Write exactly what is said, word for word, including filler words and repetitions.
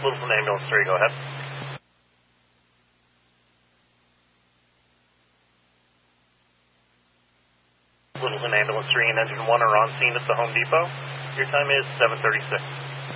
Littleton Ambulance three, go ahead. Littleton Ambulance three and Engine one are on scene at the Home Depot. Your time is seven thirty-six.